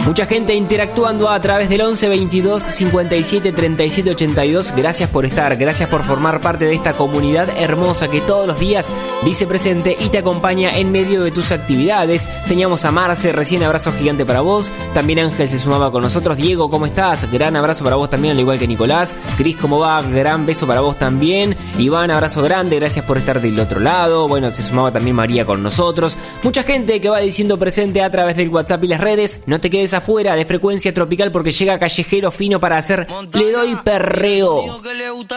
Mucha gente interactuando a través del 11 22 57 37 82. Gracias por estar, gracias por formar parte de esta comunidad hermosa que todos los días dice presente y te acompaña en medio de tus actividades. Teníamos a Marce, recién abrazo gigante para vos. También Ángel se sumaba con nosotros. Diego, ¿cómo estás? Gran abrazo para vos también, al igual que Nicolás. Cris, ¿cómo va? Gran beso para vos también. Iván, abrazo grande, gracias por estar del otro lado. Bueno, se sumaba también María con nosotros. Mucha gente que va diciendo presente a través del WhatsApp y las redes. No te quedes afuera de Frecuencia Tropical porque llega Callejero Fino para hacer Le Doy Perreo.